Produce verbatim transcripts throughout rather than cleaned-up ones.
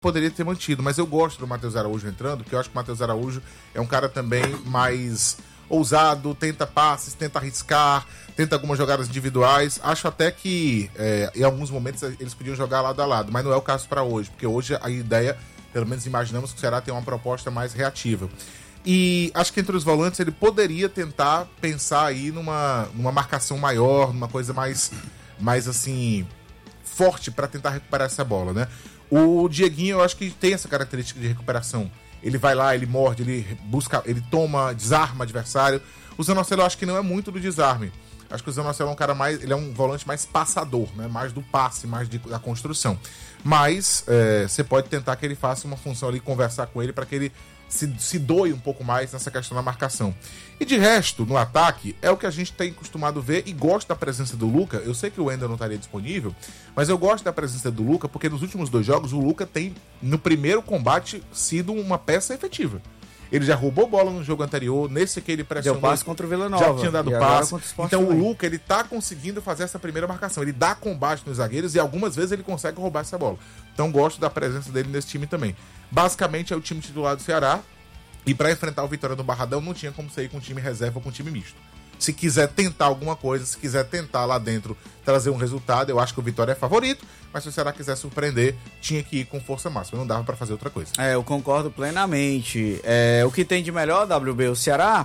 poderia ter mantido, mas eu gosto do Matheus Araújo entrando, porque eu acho que o Matheus Araújo é um cara também mais ousado, tenta passes, tenta arriscar, tenta algumas jogadas individuais. Acho até que é, em alguns momentos eles podiam jogar lado a lado, mas não é o caso para hoje, porque hoje a ideia, pelo menos imaginamos que o Ceará tem uma proposta mais reativa. E acho que entre os volantes ele poderia tentar pensar aí numa, numa marcação maior, numa coisa mais, mais assim, forte para tentar recuperar essa bola, né? O Dieguinho eu acho que tem essa característica de recuperação. Ele vai lá, ele morde, ele busca, ele toma, desarma o adversário. O Zanocelo eu acho que não é muito do desarme. Acho que o Zanocelo é um cara mais, ele é um volante mais passador, né? Mais do passe, mais de, da construção. Mas é, você pode tentar que ele faça uma função ali, conversar com ele para que ele Se, se doe um pouco mais nessa questão da marcação. E de resto, no ataque, é o que a gente tem costumado ver e gosto da presença do Luca. Eu sei que o Wender não estaria disponível, mas eu gosto da presença do Luca porque nos últimos dois jogos o Luca tem, no primeiro combate, sido uma peça efetiva. Ele já roubou bola no jogo anterior, nesse aqui ele pressionou. Deu passe contra o Vila Nova. Já tinha dado passe. Então o Luca, ele tá conseguindo fazer essa primeira marcação. Ele dá combate nos zagueiros e algumas vezes ele consegue roubar essa bola. Então gosto da presença dele nesse time também. Basicamente é o time titular do Ceará. E para enfrentar o Vitória do Barradão não tinha como sair com time reserva ou com time misto. Se quiser tentar alguma coisa, se quiser tentar lá dentro trazer um resultado, eu acho que o Vitória é favorito, mas se o Ceará quiser surpreender, tinha que ir com força máxima, não dava para fazer outra coisa. É, eu concordo plenamente. É, o que tem de melhor, W B, o Ceará,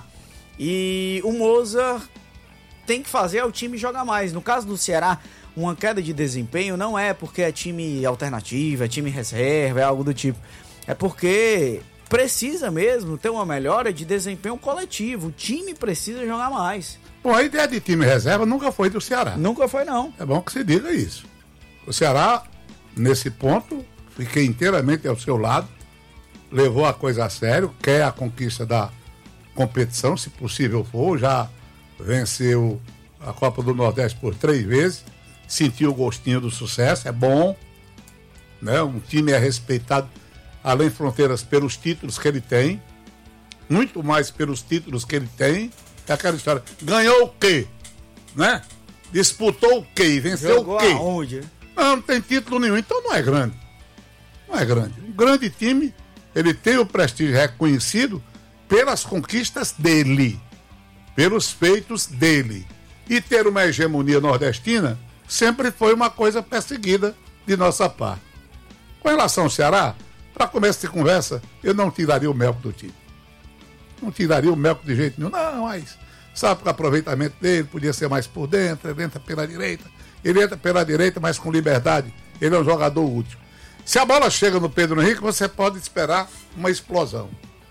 e o Mozart tem que fazer o time jogar mais. No caso do Ceará, uma queda de desempenho não é porque é time alternativo, é time reserva, é algo do tipo. É porque precisa mesmo ter uma melhora de desempenho coletivo. O time precisa jogar mais. Bom, a ideia de time reserva nunca foi do Ceará. Nunca foi, não. É bom que se diga isso. O Ceará, nesse ponto, fiquei inteiramente ao seu lado, levou a coisa a sério, quer a conquista da competição, se possível for, já venceu a Copa do Nordeste por três vezes, sentiu o gostinho do sucesso, é bom, né? Um time é respeitado além fronteiras pelos títulos que ele tem, muito mais pelos títulos que ele tem. É aquela história, ganhou o quê? Né? Disputou o quê? Venceu Jogou o quê? Aonde? Não, não tem título nenhum, então não é grande. Não é grande. Um grande time, ele tem o prestígio reconhecido pelas conquistas dele, pelos feitos dele. E ter uma hegemonia nordestina sempre foi uma coisa perseguida de nossa parte. Com relação ao Ceará, para começo de conversa, eu não tiraria o Melco do time. Não tiraria o Melco de jeito nenhum. Não, mas sabe que o aproveitamento dele podia ser mais por dentro, ele entra pela direita, ele entra pela direita, mas com liberdade. Ele é um jogador útil. Se a bola chega no Pedro Henrique, você pode esperar uma explosão.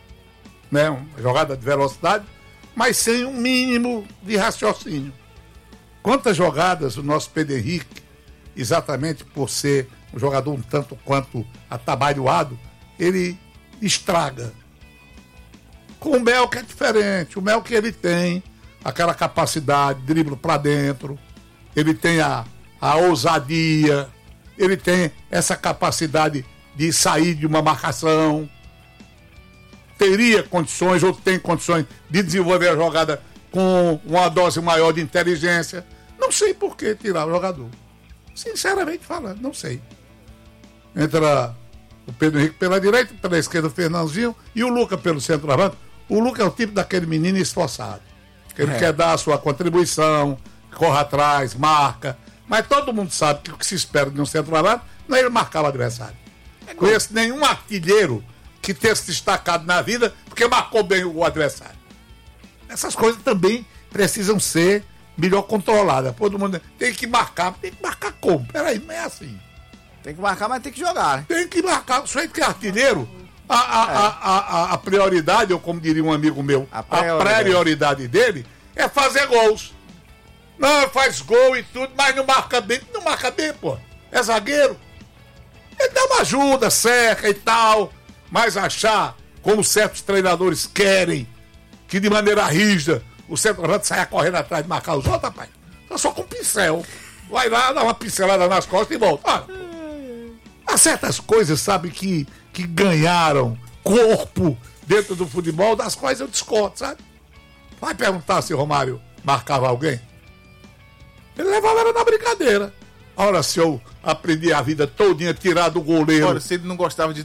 Né? Uma jogada de velocidade, mas sem um mínimo de raciocínio. Quantas jogadas o nosso Pedro Henrique, exatamente por ser um jogador um tanto quanto atabalhoado, ele estraga. Com o Melco é diferente. O Melco ele tem aquela capacidade, driblo para dentro, ele tem a, a ousadia, ele tem essa capacidade de sair de uma marcação, teria condições ou tem condições de desenvolver a jogada com uma dose maior de inteligência. Não sei por que tirar o jogador. Sinceramente falando, não sei. Entra o Pedro Henrique pela direita, pela esquerda o Fernandinho e o Luca pelo centroavante. O Luca é o tipo daquele menino esforçado. Que ele é. quer dar a sua contribuição, corre atrás, marca. Mas todo mundo sabe que o que se espera de um centroavante não é ele marcar o adversário. É Conheço nenhum artilheiro que tenha se destacado na vida porque marcou bem o adversário. Essas coisas também precisam ser melhor controladas. Todo mundo tem que marcar. Tem que marcar como? Peraí, não é assim. Tem que marcar, mas tem que jogar, né? Tem que marcar. O sujeito que é artilheiro, a, a, é. a, a, a prioridade, ou como diria um amigo meu, a prioridade. a prioridade dele é fazer gols. Não, faz gol e tudo, mas não marca bem. Não marca bem, pô. É zagueiro. Ele dá uma ajuda, cerca e tal. Mas achar, como certos treinadores querem, que de maneira rígida o centroavante saia correndo atrás de marcar os outros, rapaz. Tá só com pincel. Vai lá, dá uma pincelada nas costas e volta. Olha, há certas coisas, sabe, que, que ganharam corpo dentro do futebol, das quais eu discordo, sabe? Vai perguntar se o Romário marcava alguém. Ele levava ela na brincadeira. Ora, se eu aprendi a vida todinha a tirar do goleiro. Ora, se ele não gostava de